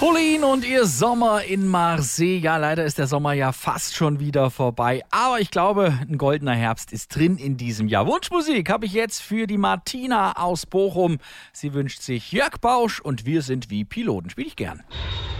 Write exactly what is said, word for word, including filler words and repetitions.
Pauline und ihr Sommer in Marseille. Ja, leider ist der Sommer ja fast schon wieder vorbei. Aber ich glaube, ein goldener Herbst ist drin in diesem Jahr. Wunschmusik habe ich jetzt für die Martina aus Bochum. Sie wünscht sich Jörg Bausch und Wir sind wie Piloten. Spiel ich gern.